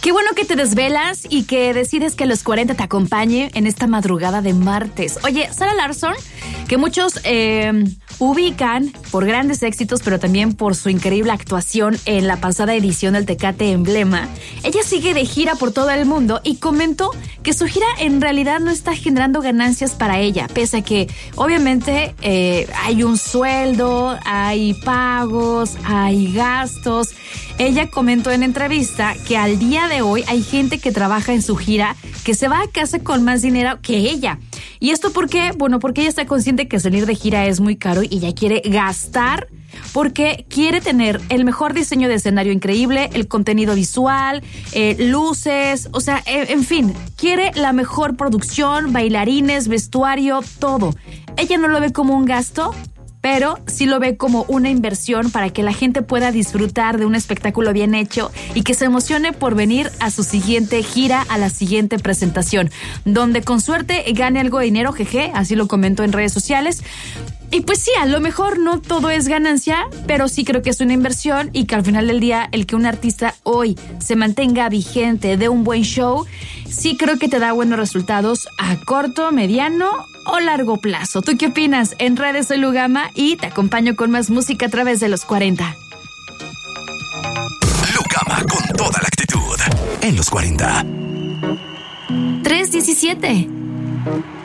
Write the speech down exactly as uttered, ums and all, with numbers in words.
Qué bueno que te desvelas y que decides que los cuarenta te acompañe en esta madrugada de martes. Oye, Zara Larsson, que muchos eh, ubican por grandes éxitos, pero también por su increíble actuación en la pasada edición del Tecate Emblema, ella sigue de gira por todo el mundo y comentó que su gira en realidad no está generando ganancias para ella, pese a que obviamente eh, hay un sueldo, hay pagos, hay gastos. Ella comentó en entrevista que al día de hoy hay gente que trabaja en su gira que se va a casa con más dinero que ella. ¿Y esto por qué? Bueno, porque ella está consciente que salir de gira es muy caro y ella quiere gastar porque quiere tener el mejor diseño de escenario increíble, el contenido visual, eh, luces, o sea, eh, en fin, quiere la mejor producción, bailarines, vestuario, todo. Ella no lo ve como un gasto, pero sí lo ve como una inversión para que la gente pueda disfrutar de un espectáculo bien hecho y que se emocione por venir a su siguiente gira, a la siguiente presentación, donde con suerte gane algo de dinero, jeje, así lo comentó en redes sociales. Y pues sí, a lo mejor no todo es ganancia, pero sí creo que es una inversión y que al final del día el que un artista hoy se mantenga vigente, dé un buen show, sí creo que te da buenos resultados a corto, mediano o largo plazo. ¿Tú qué opinas? En redes soy Lugama y te acompaño con más música a través de los cuarenta. Lugama con toda la actitud en los cuarenta. tres diecisiete